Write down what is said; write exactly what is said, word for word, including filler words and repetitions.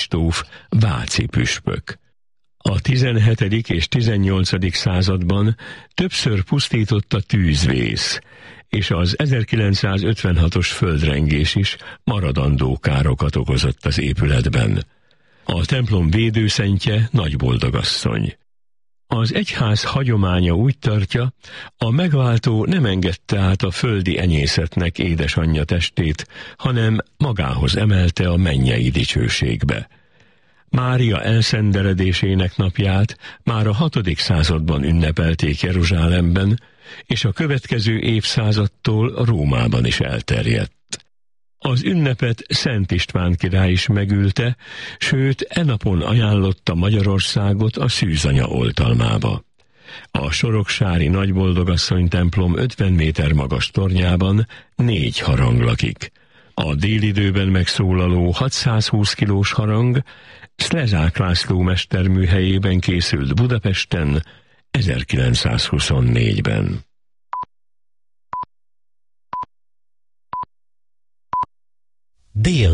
Kristóf váci püspök. A tizenhetedik és tizennyolcadik században többször pusztított a tűzvész, és az ezerkilencszázötvenhatos földrengés is maradandó károkat okozott az épületben. A templom védőszentje Nagyboldogasszony. Az egyház hagyománya úgy tartja, a megváltó nem engedte át a földi enyészetnek édesanyja testét, hanem magához emelte a mennyei dicsőségbe. Mária elszenderedésének napját már a hatodik században ünnepelték Jeruzsálemben, és a következő évszázadtól Rómában is elterjedt. Az ünnepet Szent István király is megülte, sőt, e napon ajánlotta Magyarországot a szűzanya oltalmába. A soroksári Nagyboldogasszony templom ötven méter magas tornyában négy harang lakik. A délidőben megszólaló hatszázhúsz kilós harang Szlezsák László mesterműhelyében készült Budapesten ezerkilencszázhuszonnégyben. Dél